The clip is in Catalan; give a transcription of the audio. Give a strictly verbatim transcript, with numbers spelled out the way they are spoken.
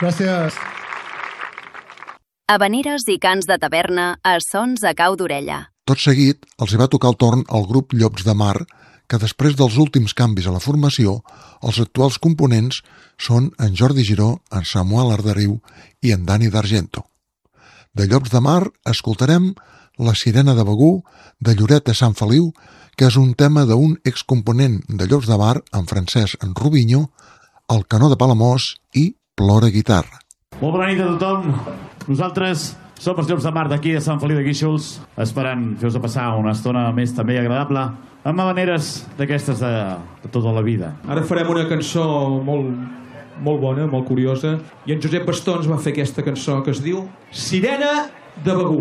Gràcies. Havaneres i cants de taverna a sons a cau d'orella. Tot seguit, els hi va tocar el torn al grup Llops de Mar, que després dels últims canvis a la formació, els actuals components són en Jordi Giró, en Samuel Arderiu i en Dani d'Argento. De Llops de Mar escoltarem La sirena de Begur, de Lloret de Sant Feliu, que és un tema d'un excomponent de Llops de Mar, en Francesc en Rubinyo, El canó de Palamós i Plora guitarra. Molt bona nit a tothom. Nosaltres som els Llops de Mar d'aquí de Sant Feliu de Guíxols, esperant fer-vos passar una estona més també agradable, amb havaneres d'aquestes de, de tota la vida. Ara farem una cançó molt, molt bona, molt curiosa, i en Josep Bastons va fer aquesta cançó que es diu Sirena de Begur.